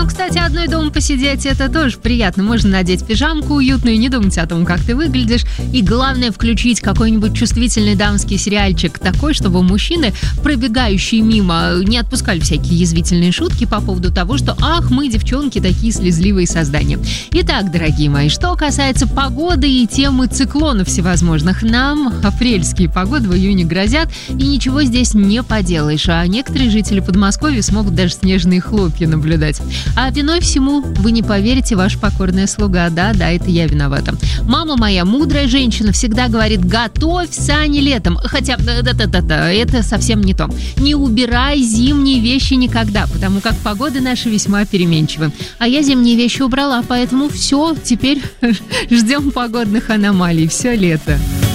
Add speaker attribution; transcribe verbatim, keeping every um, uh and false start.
Speaker 1: кстати, одной дома посидеть, это тоже приятно. Можно надеть пижамку уютную, не думать о том, как ты выглядишь. И главное, включить какой-нибудь чувствительный дамский сериальчик такой, чтобы мужчины, пробегающие мимо, не отпускали всякие язвительные шутки по поводу того, что «ах, мы, девчонки, такие слезливые создания». Итак, дорогие мои, что касается погоды и темы циклонов всевозможных, нам апрельские погоды в июне грозят, и ничего здесь не поделаешь. А некоторые жители Подмосковья смогут даже снежные хлопья наблюдать. А виной всему, вы не поверите, ваша покорная слуга. Да-да, это я виновата. Мама моя, мудрая женщина, всегда говорит: готовь сани летом. Хотя, да-да-да-да, это совсем не то. Не убирай зимние вещи никогда, потому как погоды наши весьма переменчивы. А я зимние вещи убрала, поэтому все, теперь ждем погодных аномалий все лето.